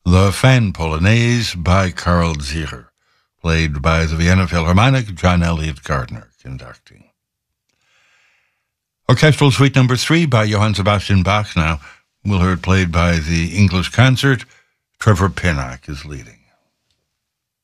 The Fan Polonaise by Karl Zicher, played by the Vienna Philharmonic, John Elliott Gardner conducting. Orchestral Suite No. 3 by Johann Sebastian Bach now. We'll hear it played by the English Concert. Trevor Pinnock is leading.